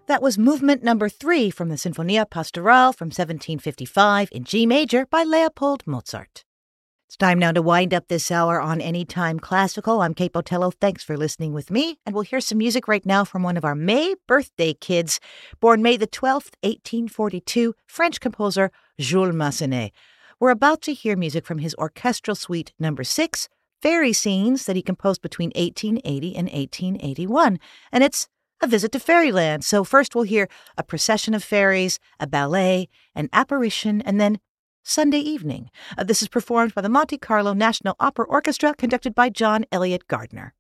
That was movement number 3 from the Sinfonia Pastorale from 1755 in G major by Leopold Mozart. It's time now to wind up this hour on Anytime Classical. I'm Kate Botello. Thanks for listening with me. And we'll hear some music right now from one of our May birthday kids. Born May the 12th, 1842, French composer Jules Massenet. We're about to hear music from his orchestral suite number 6, Fairy Scenes, that he composed between 1880 and 1881. And it's a visit to fairyland. So first we'll hear a procession of fairies, a ballet, an apparition, and then Sunday Evening. This is performed by the Monte Carlo National Opera Orchestra, conducted by John Elliott Gardner.